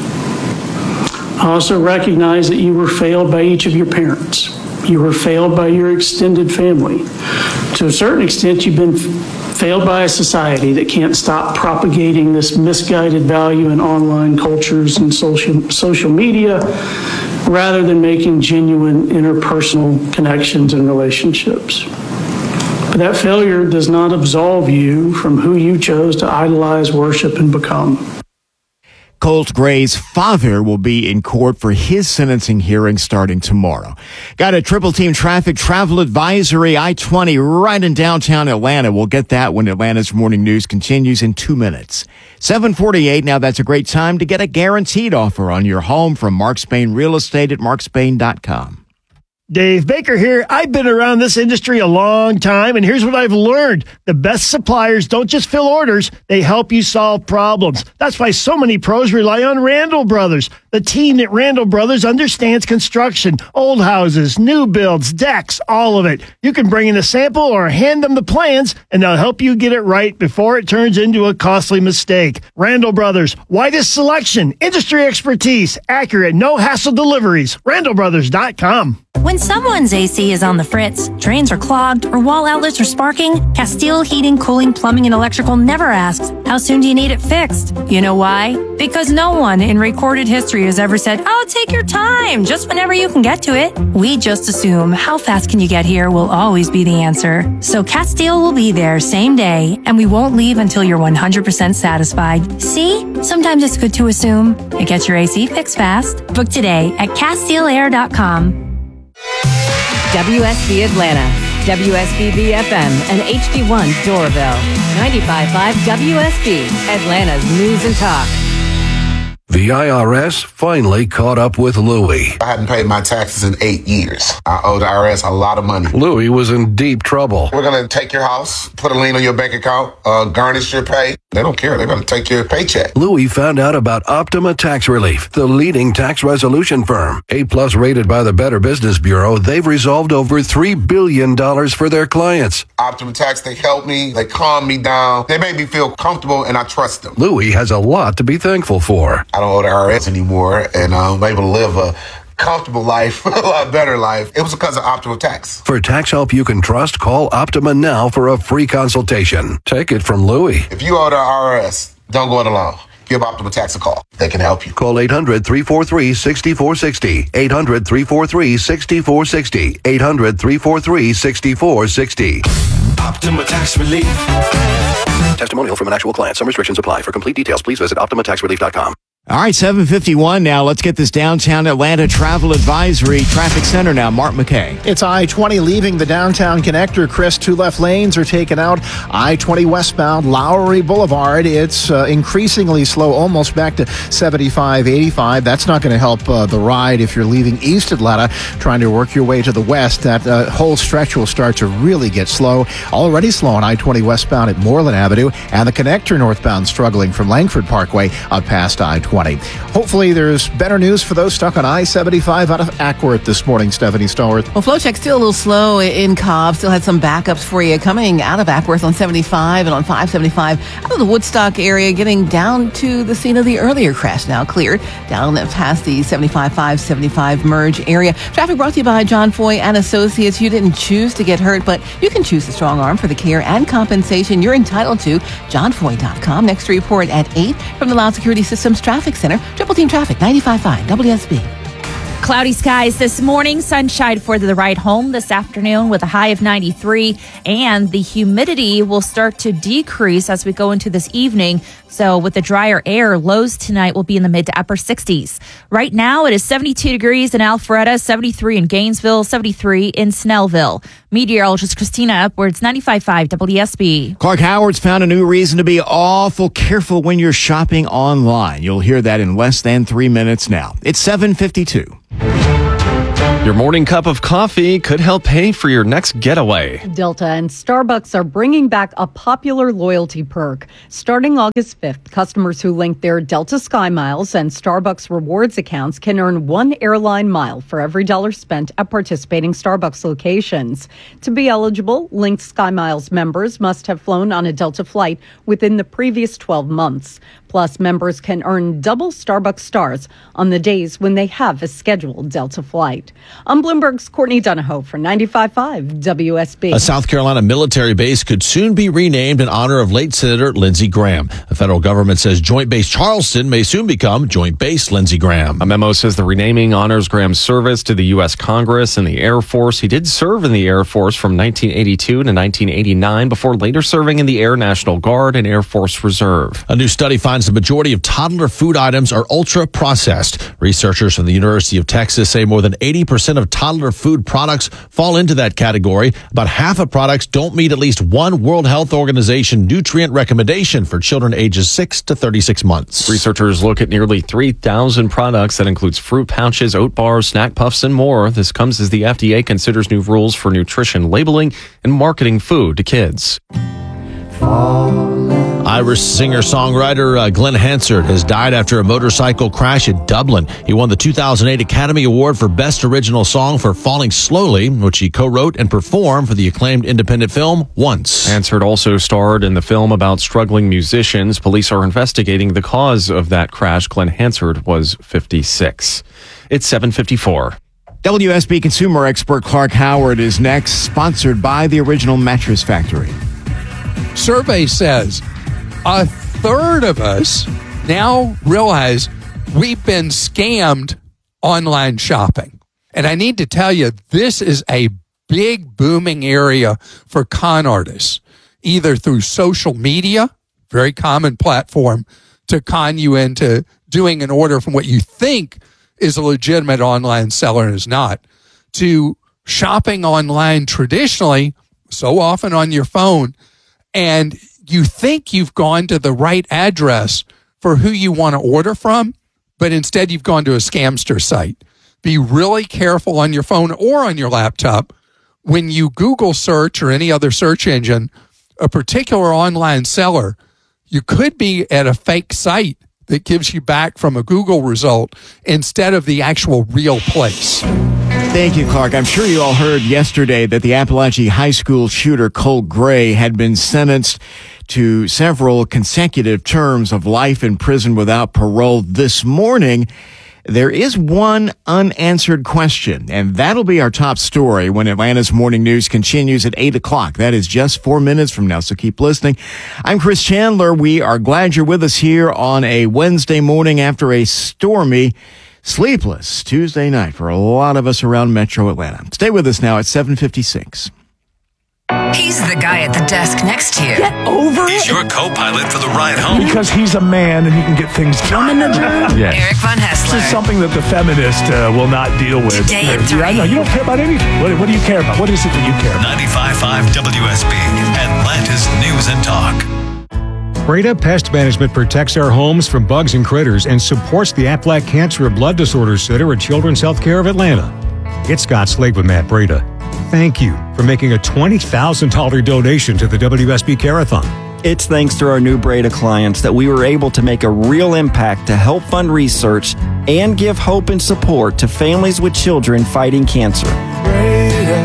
I also recognize that you were failed by each of your parents. You were failed by your extended family. To a certain extent, you've been failed by a society that can't stop propagating this misguided value in online cultures and social social media, rather than making genuine interpersonal connections and relationships. But that failure does not absolve you from who you chose to idolize, worship, and become. Colt Gray's father will be in court for his sentencing hearing starting tomorrow. Got a Triple Team Traffic travel advisory, I twenty right in downtown Atlanta. We'll get that when Atlanta's Morning News continues in two minutes. seven forty-eight, now that's a great time to get a guaranteed offer on your home from Mark Spain Real Estate at mark spain dot com. Dave Baker here. I've been around this industry a long time, and here's what I've learned. The best suppliers don't just fill orders, they help you solve problems. That's why so many pros rely on Randall Brothers. The team at Randall Brothers understands construction, old houses, new builds, decks, all of it. You can bring in a sample or hand them the plans, and they'll help you get it right before it turns into a costly mistake. Randall Brothers, widest selection, industry expertise, accurate, no-hassle deliveries. randall brothers dot com. When someone's A C is on the fritz, drains are clogged, or wall outlets are sparking, Castile Heating, Cooling, Plumbing, and Electrical never asks, how soon do you need it fixed? You know why? Because no one in recorded history has ever said, oh, take your time, just whenever you can get to it. We just assume how fast can you get here will always be the answer. So Castile will be there same day, and we won't leave until you're one hundred percent satisfied. See? Sometimes it's good to assume. It gets your A C fixed fast. Book today at Castile Air dot com. W S B Atlanta, W S B B F M, and H D one Doraville. ninety-five point five W S B, Atlanta's News and Talk. The I R S finally caught up with Louie. I hadn't paid my taxes in eight years. I owe the I R S a lot of money. Louie was in deep trouble. We're going to take your house, put a lien on your bank account, uh, garnish your pay. They don't care. They're going to take your paycheck. Louie found out about Optima Tax Relief, the leading tax resolution firm. A-plus rated by the Better Business Bureau, they've resolved over three billion dollars for their clients. Optima Tax, they help me. They calm me down. They make me feel comfortable, and I trust them. Louie has a lot to be thankful for. I don't owe the I R S anymore, and I'm able to live a comfortable life, a lot better life. It was because of Optima Tax. For tax help you can trust, call Optima now for a free consultation. Take it from Louie. If you owe the I R S, don't go it alone. Give Optima Tax a call. They can help you. Call eight hundred, three four three, six four six zero. eight hundred, three four three, six four six zero. eight hundred, three four three, six four six zero. Optima Tax Relief. Testimonial from an actual client. Some restrictions apply. For complete details, please visit optima tax relief dot com. All right, seven fifty-one now. Let's get this downtown Atlanta travel advisory traffic center now. Mark McKay. It's I twenty leaving the downtown connector. Chris, two left lanes are taken out. I twenty westbound Lowry Boulevard. It's uh, increasingly slow, almost back to seventy-five eighty-five. That's not going to help uh, the ride if you're leaving East Atlanta, trying to work your way to the west. That uh, whole stretch will start to really get slow. Already slow on I twenty westbound at Moreland Avenue, and the connector northbound struggling from Langford Parkway up past I twenty. Hopefully there's better news for those stuck on I seventy-five out of Ackworth this morning, Stephanie Stallworth. Well, FlowCheck's still a little slow in Cobb. Still had some backups for you coming out of Ackworth on seventy-five and on five seventy-five out of the Woodstock area, getting down to the scene of the earlier crash now cleared down past the seventy-five five seventy-five merge area. Traffic brought to you by John Foy and Associates. You didn't choose to get hurt, but you can choose the strong arm for the care and compensation you're entitled to. john foy dot com. Next report at eight from the Loud Security Systems Traffic Center. Triple Team Traffic, ninety-five point five W S B. Cloudy skies this morning, sunshine for the ride home this afternoon with a high of ninety-three, and the humidity will start to decrease as we go into this evening. So with the drier air, lows tonight will be in the mid to upper sixties. Right now, it is seventy-two degrees in Alpharetta, seventy-three in Gainesville, seventy-three in Snellville. Meteorologist Christina Upwards, ninety-five point five W S B. Clark Howard's found a new reason to be awful careful when you're shopping online. You'll hear that in less than three minutes now. It's seven fifty-two. Your morning cup of coffee could help pay for your next getaway. Delta and Starbucks are bringing back a popular loyalty perk. Starting August fifth, customers who link their Delta Sky Miles and Starbucks Rewards accounts can earn one airline mile for every dollar spent at participating Starbucks locations. To be eligible, linked Sky Miles members must have flown on a Delta flight within the previous twelve months. Plus, members can earn double Starbucks stars on the days when they have a scheduled Delta flight. I'm Bloomberg's Courtney Donahoe for ninety-five point five W S B. A South Carolina military base could soon be renamed in honor of late Senator Lindsey Graham. The federal government says Joint Base Charleston may soon become Joint Base Lindsey Graham. A memo says the renaming honors Graham's service to the U S Congress and the Air Force. He did serve in the Air Force from nineteen eighty-two to nineteen eighty-nine before later serving in the Air National Guard and Air Force Reserve. A new study finds the majority of toddler food items are ultra-processed. Researchers from the University of Texas say more than eighty percent of toddler food products fall into that category. About half of products don't meet at least one World Health Organization nutrient recommendation for children ages six to thirty-six months. Researchers look at nearly three thousand products. That includes fruit pouches, oat bars, snack puffs, and more. This comes as the F D A considers new rules for nutrition labeling and marketing food to kids. Irish singer-songwriter uh, Glenn Hansard has died after a motorcycle crash at Dublin. He won the two thousand eight Academy Award for Best Original Song for Falling Slowly, which he co-wrote and performed for the acclaimed independent film Once. Hansard also starred in the film about struggling musicians. Police are investigating the cause of that crash. Glenn Hansard was fifty-six. It's seven fifty-four. W S B consumer expert Clark Howard is next, sponsored by the Original Mattress Factory. Survey says a third of us now realize we've been scammed online shopping. And I need to tell you, this is a big booming area for con artists, either through social media, very common platform, to con you into doing an order from what you think is a legitimate online seller and is not, to shopping online traditionally, so often on your phone, and you think you've gone to the right address for who you want to order from, but instead you've gone to a scamster site. Be really careful on your phone or on your laptop when you Google search or any other search engine a particular online seller. You could be at a fake site that gives you back from a Google result instead of the actual real place. Thank you, Clark. I'm sure you all heard yesterday that the Appalachian High School shooter Cole Gray had been sentenced to several consecutive terms of life in prison without parole. This morning, there is one unanswered question, and that'll be our top story when Atlanta's Morning News continues at eight o'clock. That is just four minutes from now, so keep listening. I'm Chris Chandler. We are glad you're with us here on a Wednesday morning after a stormy, sleepless Tuesday night for a lot of us around Metro Atlanta. Stay with us now at seven fifty-six. He's the guy at the desk next to you. Get over He's it. your co-pilot for the ride home. Because he's a man and he can get things done. Yeah. Eric Von Hassler. This is something that the feminist uh, will not deal with. Today at Yeah, I know. You don't care about anything. What, what do you care about? What is it that you care about? ninety-five point five W S B, Atlanta's News and Talk. Breda Pest Management protects our homes from bugs and critters and supports the Aflac Cancer and Blood Disorders Center at Children's Healthcare of Atlanta. It's Scott Slade with Matt Breda. Thank you for making a twenty thousand dollars donation to the W S B Care-a-thon. It's thanks to our new Breda clients that we were able to make a real impact to help fund research and give hope and support to families with children fighting cancer. Breda,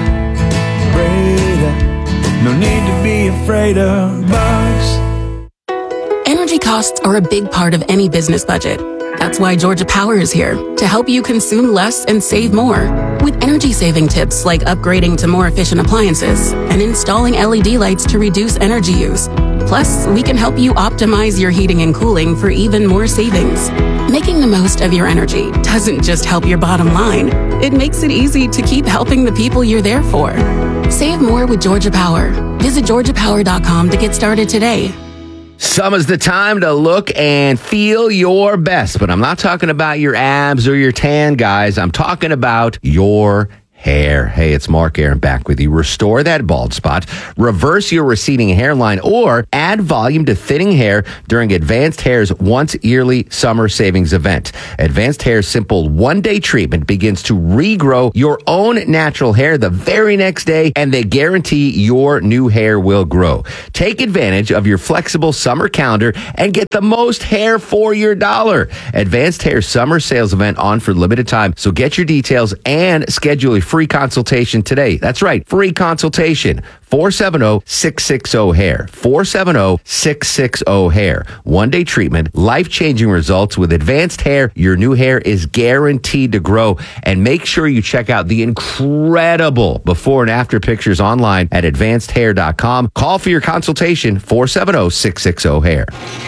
Breda, no need to be afraid of bugs. Energy costs are a big part of any business budget. That's why Georgia Power is here to help you consume less and save more. With energy-saving tips like upgrading to more efficient appliances and installing L E D lights to reduce energy use. Plus, we can help you optimize your heating and cooling for even more savings. Making the most of your energy doesn't just help your bottom line. It makes it easy to keep helping the people you're there for. Save more with Georgia Power. Visit georgia power dot com to get started today. Summer's the time to look and feel your best, but I'm not talking about your abs or your tan, guys. I'm talking about your hair. Hey, it's Mark Aaron back with you. Restore that bald spot, reverse your receding hairline, or add volume to thinning hair during Advanced Hair's once yearly summer savings event. Advanced Hair's simple one-day treatment begins to regrow your own natural hair the very next day, and they guarantee your new hair will grow. Take advantage of your flexible summer calendar and get the most hair for your dollar. Advanced Hair's summer sales event on for limited time, so get your details and schedule a free consultation today. That's right, free consultation. four seven zero, six six zero, hair. four seven zero, six six zero, hair. One-day treatment, life-changing results with Advanced Hair. Your new hair is guaranteed to grow. And make sure you check out the incredible before and after pictures online at advanced hair dot com. Call for your consultation, four seven zero, six six zero, hair.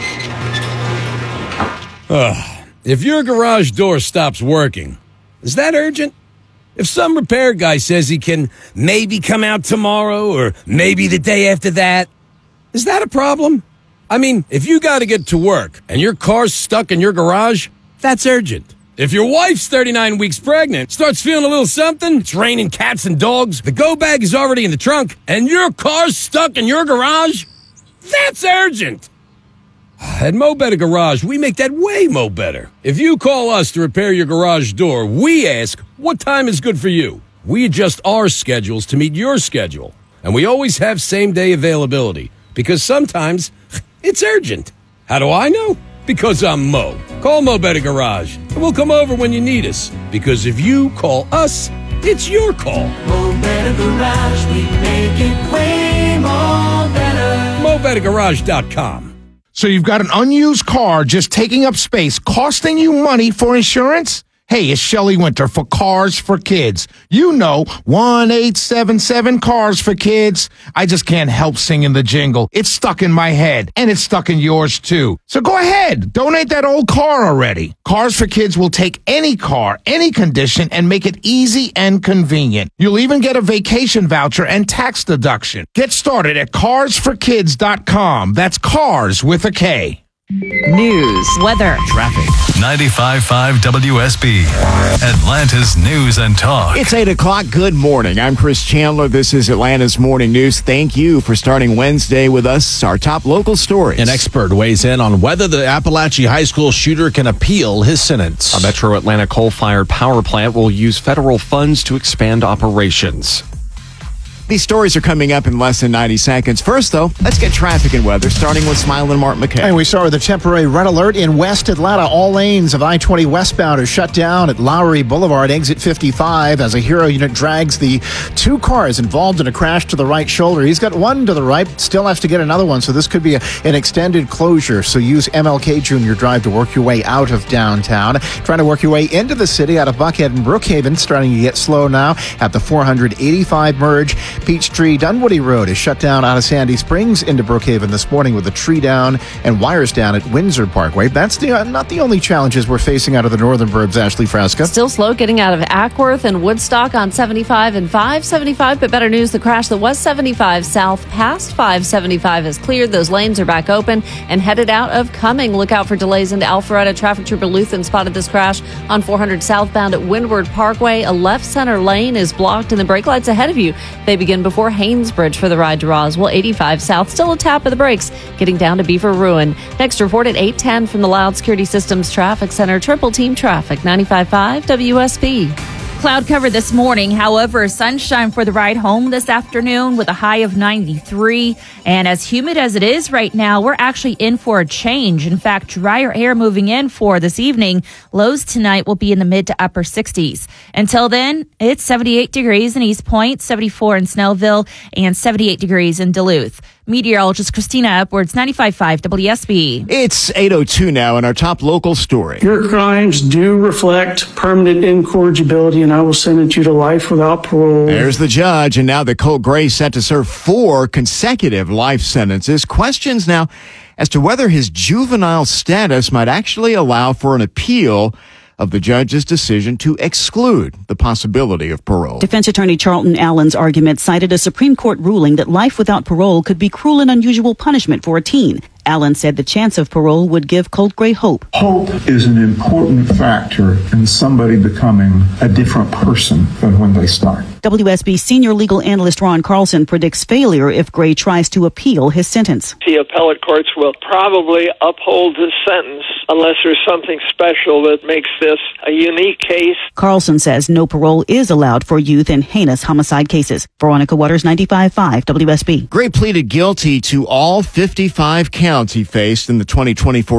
Ugh. If your garage door stops working, is that urgent? If some repair guy says he can maybe come out tomorrow or maybe the day after that, is that a problem? I mean, if you got to get to work and your car's stuck in your garage, that's urgent. If your wife's thirty-nine weeks pregnant, starts feeling a little something, it's raining cats and dogs, the go bag is already in the trunk, and your car's stuck in your garage, that's urgent. At Mo Better Garage, we make that way mo better. If you call us to repair your garage door, we ask, what time is good for you? We adjust our schedules to meet your schedule. And we always have same-day availability, because sometimes it's urgent. How do I know? Because I'm Mo. Call Mo Better Garage, and we'll come over when you need us. Because if you call us, it's your call. Mo Better Garage, we make it way more better. mo better garage dot com. So you've got an unused car just taking up space, costing you money for insurance? Hey, it's Shelley Winter for Cars for Kids. You know, one eight seven seven Cars for Kids. I just can't help singing the jingle. It's stuck in my head, and it's stuck in yours too. So go ahead, donate that old car already. Cars for Kids will take any car, any condition, and make it easy and convenient. You'll even get a vacation voucher and tax deduction. Get started at cars for kids dot com. That's cars with a K. News, weather, traffic. ninety-five point five W S B, Atlanta's News and Talk. It's eight o'clock. Good morning. I'm Chris Chandler. This is Atlanta's Morning News. Thank you for starting Wednesday with us. Our top local stories. An expert weighs in on whether the Appalachia High School shooter can appeal his sentence. A Metro Atlanta coal-fired power plant will use federal funds to expand operations. These stories are coming up in less than ninety seconds. First, though, let's get traffic and weather, starting with Smile and Mark McKay. And we start with a temporary red alert in West Atlanta. All lanes of I twenty westbound are shut down at Lowry Boulevard, exit fifty-five, as a Hero unit drags the two cars involved in a crash to the right shoulder. He's got one to the right, still has to get another one, so this could be a, an extended closure. So use M L K Junior Drive to work your way out of downtown. Trying to work your way into the city out of Buckhead and Brookhaven, starting to get slow now at the four eighty-five merge. Peachtree Dunwoody Road is shut down out of Sandy Springs into Brookhaven this morning with a tree down and wires down at Windsor Parkway. That's the, uh, not the only challenges we're facing out of the northern burbs, Ashley Fresca. Still slow getting out of Ackworth and Woodstock on seventy-five and five seventy-five, but better news, the crash that was seventy-five south past five seventy-five has cleared. Those lanes are back open and headed out of Cumming. Look out for delays into Alpharetta. Traffic Trooper Luthen spotted this crash on four hundred southbound at Windward Parkway. A left center lane is blocked and the brake lights ahead of you. They begin before Haynes Bridge for the ride to Roswell. eighty-five south, still a tap of the brakes, getting down to Beaver Ruin. Next report at eight ten from the Loud Security Systems Traffic Center. Triple Team Traffic, ninety-five point five W S B. Cloud cover this morning. However, sunshine for the ride home this afternoon with a high of ninety-three. And as humid as it is right now, we're actually in for a change. In fact, drier air moving in for this evening. Lows tonight will be in the mid to upper sixties. Until then, it's seventy-eight degrees in East Point, seventy-four in Snellville, and seventy-eight degrees in Duluth. Meteorologist Christina Upwards, ninety-five point five W S B. It's eight oh two now in our top local story. Your crimes do reflect permanent incorrigibility, and I will sentence you to life without parole. There's the judge, and now that Colt Gray set to serve four consecutive life sentences. Questions now as to whether his juvenile status might actually allow for an appeal of the judge's decision to exclude the possibility of parole. Defense attorney Charlton Allen's argument cited a Supreme Court ruling that life without parole could be cruel and unusual punishment for a teen. Allen said the chance of parole would give Colt Gray hope. Hope is an important factor in somebody becoming a different person than when they start. W S B senior legal analyst Ron Carlson predicts failure if Gray tries to appeal his sentence. The appellate courts will probably uphold his sentence unless there's something special that makes this a unique case. Carlson says no parole is allowed for youth in heinous homicide cases. Veronica Waters, ninety-five point five W S B. Gray pleaded guilty to all fifty-five counts he faced in the twenty twenty-four